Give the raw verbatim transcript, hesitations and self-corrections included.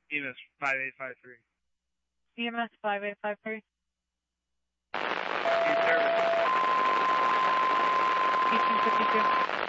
E M S five eight five three. E M S five eight five three. Good service. eighteen fifty-two.